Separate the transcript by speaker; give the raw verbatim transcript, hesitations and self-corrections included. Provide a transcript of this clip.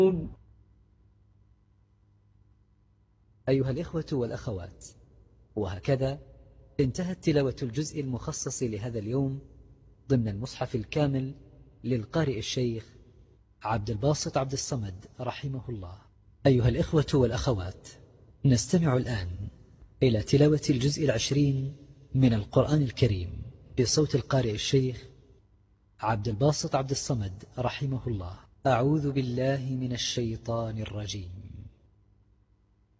Speaker 1: أيها الإخوة والأخوات، وهكذا انتهت تلاوة الجزء المخصص لهذا اليوم ضمن المصحف الكامل للقارئ الشيخ عبد الباسط عبد الصمد رحمه الله. أيها الإخوة والأخوات، نستمع الآن إلى تلاوة الجزء العشرين من القرآن الكريم بصوت القارئ الشيخ عبد الباسط عبد الصمد رحمه الله. أعوذ بالله من الشيطان الرجيم.